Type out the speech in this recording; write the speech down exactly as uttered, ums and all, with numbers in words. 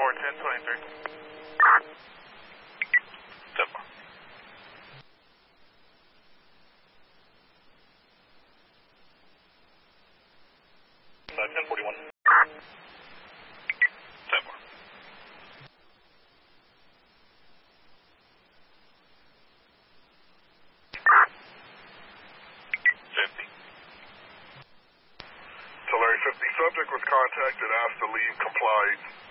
Tower ten twenty-three. ten four. Uh, ten forty-one. ten four. fifty. Tulare fifty, subject was contacted, asked to leave, complied.